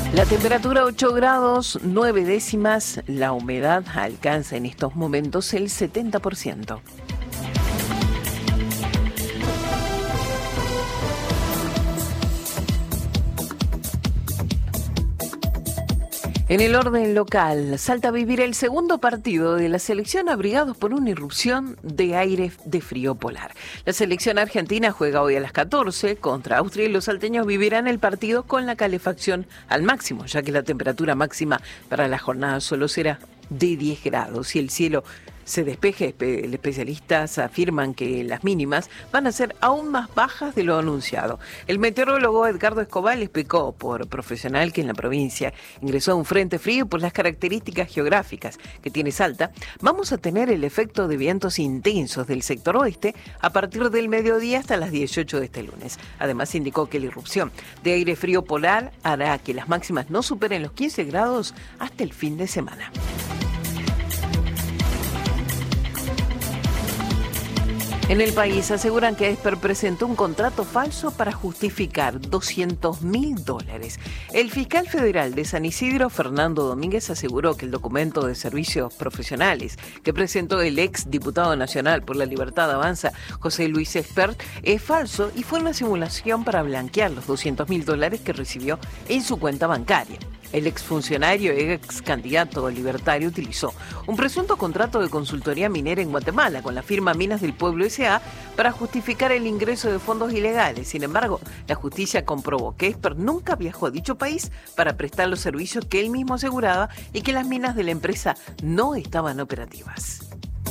La temperatura 8 grados 9 décimas, la humedad alcanza en estos momentos el 70%. En el orden local, Salta a vivir el segundo partido de la selección abrigados por una irrupción de aire de frío polar. La selección argentina juega hoy a las 14 contra Austria y los salteños vivirán el partido con la calefacción al máximo, ya que la temperatura máxima para la jornada solo será de 10 grados y el cielo se despeje. Especialistas afirman que las mínimas van a ser aún más bajas de lo anunciado. El meteorólogo Edgardo Escobar explicó por profesional que en la provincia ingresó un frente frío y por las características geográficas que tiene Salta, vamos a tener el efecto de vientos intensos del sector oeste a partir del mediodía hasta las 18 de este lunes. Además indicó que la irrupción de aire frío polar hará que las máximas no superen los 15 grados hasta el fin de semana. En el país aseguran que Esper presentó un contrato falso para justificar $200.000. El fiscal federal de San Isidro, Fernando Domínguez, aseguró que el documento de servicios profesionales que presentó el ex diputado nacional por la Libertad Avanza, José Luis Esper, es falso y fue una simulación para blanquear los $200.000 que recibió en su cuenta bancaria. El exfuncionario y ex candidato libertario utilizó un presunto contrato de consultoría minera en Guatemala con la firma Minas del Pueblo S.A. para justificar el ingreso de fondos ilegales. Sin embargo, la justicia comprobó que Esper nunca viajó a dicho país para prestar los servicios que él mismo aseguraba y que las minas de la empresa no estaban operativas.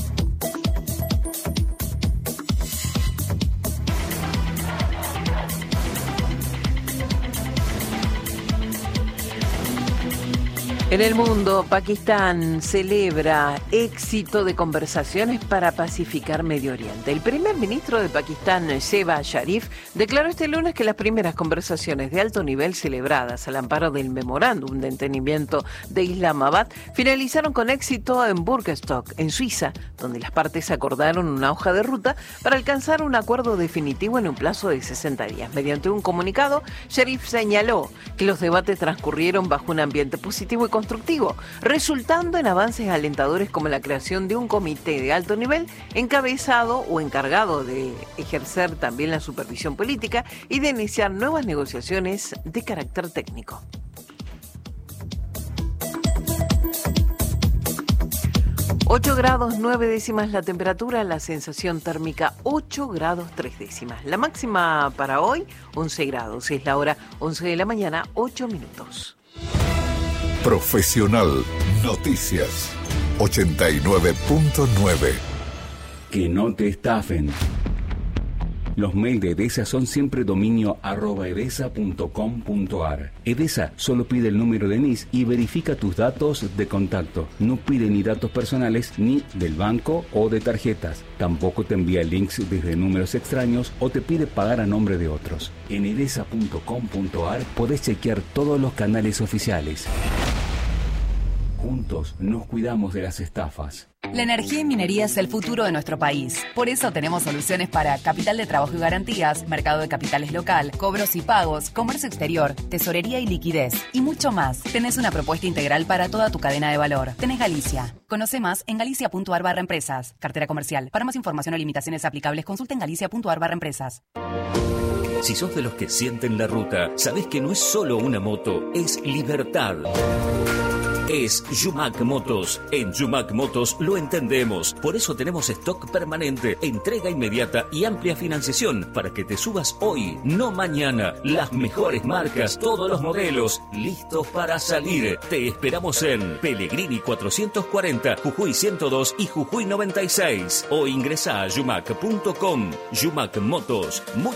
En el mundo, Pakistán celebra éxito de conversaciones para pacificar Medio Oriente. El primer ministro de Pakistán, Shehbaz Sharif, declaró este lunes que las primeras conversaciones de alto nivel celebradas al amparo del Memorándum de Entendimiento de Islamabad finalizaron con éxito en Burgestock, en Suiza, donde las partes acordaron una hoja de ruta para alcanzar un acuerdo definitivo en un plazo de 60 días. Mediante un comunicado, Sharif señaló que los debates transcurrieron bajo un ambiente positivo y constructivo, resultando en avances alentadores como la creación de un comité de alto nivel encabezado o encargado de ejercer también la supervisión política y de iniciar nuevas negociaciones de carácter técnico. 8 grados 9 décimas la temperatura, la sensación térmica 8 grados 3 décimas. La máxima para hoy 11 grados, es la hora 11 de la mañana, 8 minutos. Profesional Noticias 89.9. Que no te estafen. Los mails de Edesa son siempre dominio @edesa.com.ar. Edesa solo pide el número de NIS y verifica tus datos de contacto. No pide ni datos personales ni del banco o de tarjetas. Tampoco te envía links desde números extraños o te pide pagar a nombre de otros. En edesa.com.ar podés chequear todos los canales oficiales. Juntos nos cuidamos de las estafas. La energía y minería es el futuro de nuestro país. Por eso tenemos soluciones para capital de trabajo y garantías, mercado de capitales local, cobros y pagos, comercio exterior, tesorería y liquidez y mucho más. Tenés una propuesta integral para toda tu cadena de valor. Tenés Galicia. Conoce más en galicia.ar/empresas. Cartera comercial. Para más información o limitaciones aplicables, consulta en galicia.ar/empresas. Si sos de los que sienten la ruta, sabés que no es solo una moto, es libertad. Es Yumac Motos. En Yumac Motos lo entendemos. Por eso tenemos stock permanente, entrega inmediata y amplia financiación para que te subas hoy, no mañana. Las mejores marcas, todos los modelos, listos para salir. Te esperamos en Pellegrini 440, Jujuy 102 y Jujuy 96. O ingresa a yumac.com. Yumac Motos.